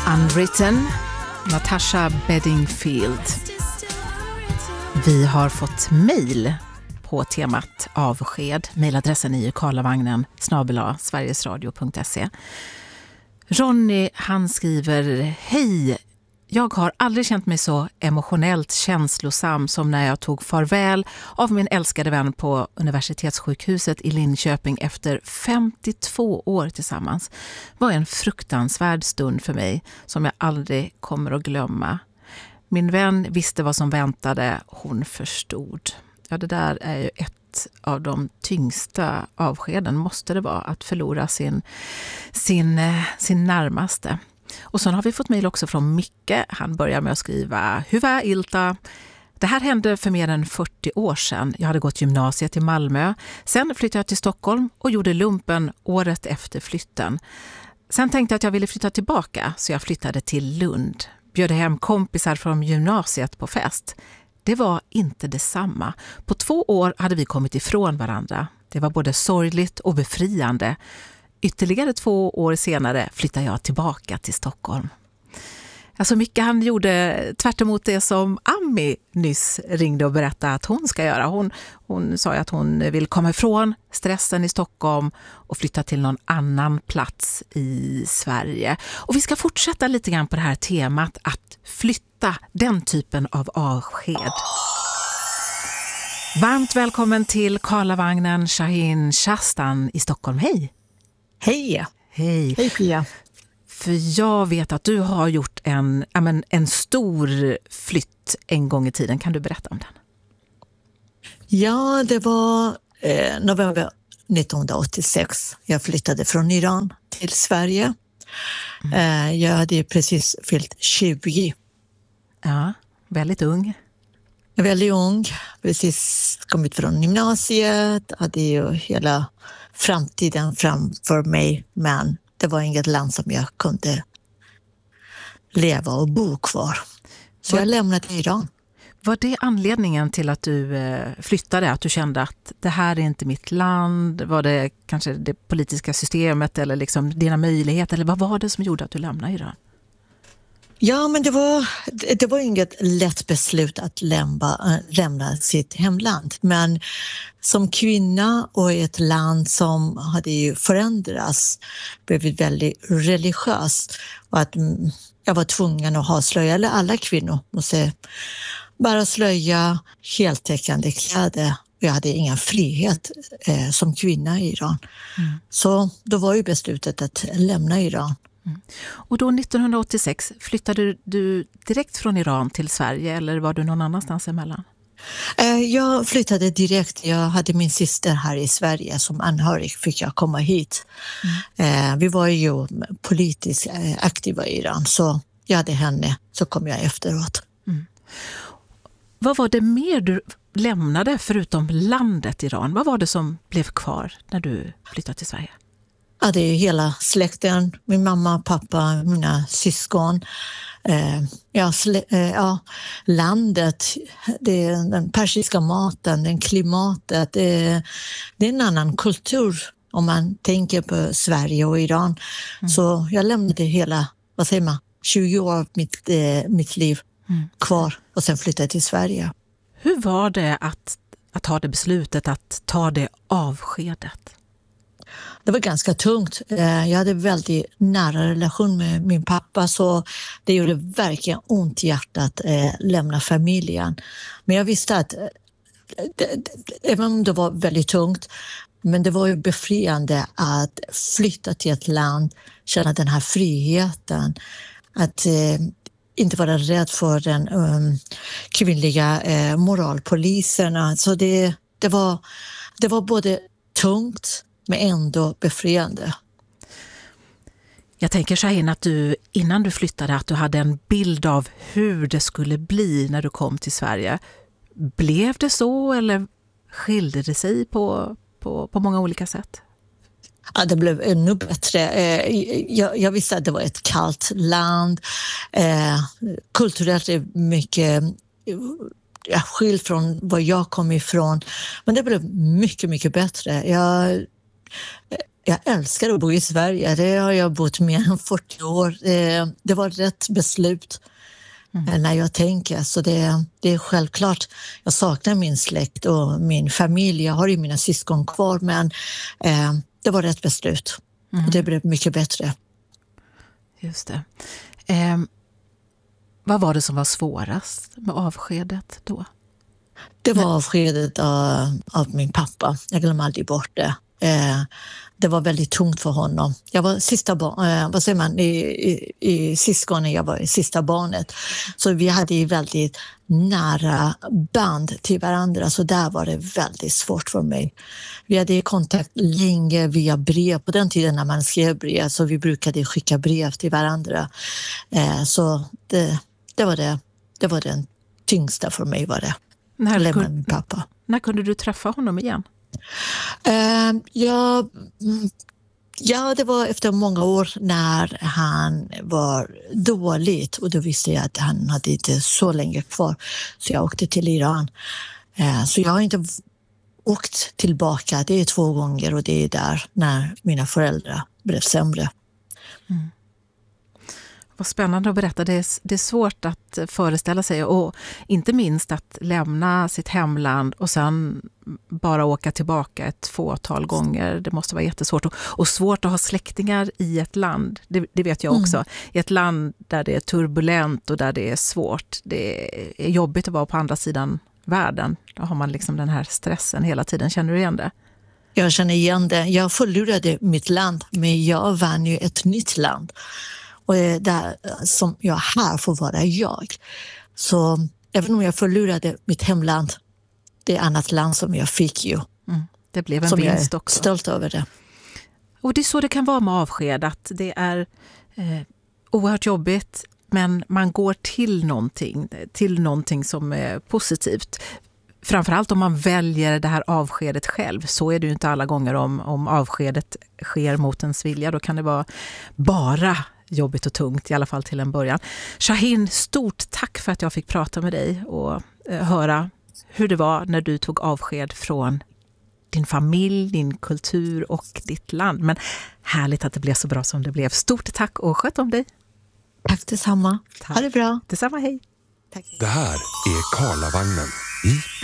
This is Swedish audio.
Unwritten, Natasha Bedingfield. Vi har fått mejl på temat avsked. Mejladressen är ju karlavagnen@sverigesradio.se. Ronny, han skriver: Hej, jag har aldrig känt mig så emotionellt känslosam som när jag tog farväl av min älskade vän på universitetssjukhuset i Linköping efter 52 år tillsammans. Det var en fruktansvärd stund för mig som jag aldrig kommer att glömma. Min vän visste vad som väntade, hon förstod. Ja, det där är ju ett av de tyngsta avskeden, måste det vara, att förlora sin närmaste. Och så har vi fått mejl också från Micke. Han börjar med att skriva: Hyvä ilta. Det här hände för mer än 40 år sedan. Jag hade gått gymnasiet i Malmö. Sen flyttade jag till Stockholm och gjorde lumpen året efter flytten. Sen tänkte jag att jag ville flytta tillbaka, så jag flyttade till Lund. Bjöd hem kompisar från gymnasiet på fest. Det var inte detsamma. På 2 år hade vi kommit ifrån varandra. Det var både sorgligt och befriande. Ytterligare 2 år senare flyttade jag tillbaka till Stockholm. Alltså Micke, han gjorde tvärt emot det som Ami nyss ringde och berättade att hon ska göra. Hon sa att hon vill komma ifrån stressen i Stockholm och flytta till någon annan plats i Sverige. Och vi ska fortsätta lite grann på det här temat att flytta, den typen av avsked. Varmt välkommen till Karlavagnen, Shahin Shastan i Stockholm. Hej! Hej! Hej! Hej Pia! För jag vet att du har gjort en stor flytt en gång i tiden. Kan du berätta om den? Ja, det var november 1986. Jag flyttade från Iran till Sverige. Jag hade precis fyllt 20. Ja, väldigt ung. Väldigt ung. Precis kommit från gymnasiet. Hade ju hela framtiden framför mig. Men det var inget land som jag kunde leva och bo kvar. Så jag lämnade Iran. Var det anledningen till att du flyttade? Att du kände att det här är inte mitt land? Var det kanske det politiska systemet eller liksom dina möjligheter? Eller vad var det som gjorde att du lämnade Iran? Ja, men det var inget lätt beslut att lämna sitt hemland. Men som kvinna och i ett land som hade ju förändrats, blivit väldigt religiös. Och att jag var tvungen att ha slöja, eller alla kvinnor måste bara slöja, heltäckande kläder. Jag hade ingen frihet som kvinna i Iran. Så då var ju beslutet att lämna Iran. Och då 1986 flyttade du direkt från Iran till Sverige eller var du någon annanstans emellan? Jag flyttade direkt. Jag hade min syster här i Sverige som anhörig, fick jag komma hit. Vi var ju politiskt aktiva i Iran, så jag hade henne, så kom jag efteråt. Vad var det mer du lämnade förutom landet Iran? Vad var det som blev kvar när du flyttade till Sverige? Ja, det är hela släkten, min mamma, pappa, mina syskon. Landet, det är den persiska maten, den klimatet. Det är en annan kultur om man tänker på Sverige och Iran. Så jag lämnade hela, 20 år av mitt liv kvar och sen flyttade till Sverige. Hur var det att ta det beslutet, att ta det avskedet? Det var ganska tungt. Jag hade väldigt nära relation med min pappa, så det gjorde verkligen ont i hjärtat lämna familjen. Men jag visste att även om det var väldigt tungt, men det var ju befriande att flytta till ett land, känna den här friheten, att inte vara rädd för den kvinnliga moralpolisen. Så det var både tungt men ändå befriande. Jag tänker Shahin att du innan du flyttade att du hade en bild av hur det skulle bli när du kom till Sverige. Blev det så eller skilde det sig på många olika sätt? Ja, det blev ännu bättre. Jag visste att det var ett kallt land. Kulturellt är mycket skilt från var jag kom ifrån. Men det blev mycket, mycket bättre. Jag älskar att bo i Sverige. Det har jag bott mer än 40 år. Det var rätt beslut när jag tänker. Så det är självklart. Jag saknar min släkt och min familj. Jag har ju mina syskon kvar, men det var rätt beslut. Och det blev mycket bättre. Just det. Vad var det som var svårast med avskedet då? Det var avskedet av min pappa. Jag glömmer aldrig bort det. Det var väldigt tungt för honom. Jag var sista barn, vad säger man, i syskonen, jag var sista barnet. Så vi hade väldigt nära band till varandra, så där var det väldigt svårt för mig. Vi hade kontakt länge via brev. På den tiden när man skrev brev, så vi brukade skicka brev till varandra. Så det var den tyngsta för mig, var det. Lämna min pappa. När kunde du träffa honom igen? Ja, det var efter många år när han var dåligt, och då visste jag att han hade inte så länge kvar, så jag åkte till Iran. Så jag har inte åkt tillbaka, det är 2 gånger, och det är där när mina föräldrar blev sämre. Vad spännande att berätta. Det är svårt att föreställa sig, och inte minst att lämna sitt hemland och sen bara åka tillbaka ett fåtal gånger. Det måste vara jättesvårt, och svårt att ha släktingar i ett land. Det vet jag också. I ett land där det är turbulent och där det är svårt. Det är jobbigt att vara på andra sidan världen. Då har man liksom den här stressen hela tiden. Känner du igen det? Jag känner igen det. Jag förlorade mitt land, men jag vann ju ett nytt land. Och det är där som jag här får vara jag. Så även om jag förlorade mitt hemland, det är annat land som jag fick ju. Det blev en som vinst jag är också. Stolt över det. Och det är så det kan vara med avsked, att det är oerhört jobbigt, men man går till någonting som är positivt. Framförallt om man väljer det här avskedet själv. Så är det ju inte alla gånger om avskedet sker mot ens vilja. Då kan det vara bara jobbigt och tungt, i alla fall till en början. Shahin, stort tack för att jag fick prata med dig och höra hur det var när du tog avsked från din familj, din kultur och ditt land. Men härligt att det blev så bra som det blev. Stort tack och sköt om dig. Tack detsamma. Tack. Ha det bra. Detsamma, hej. Tack. Det här är Karlavagnen i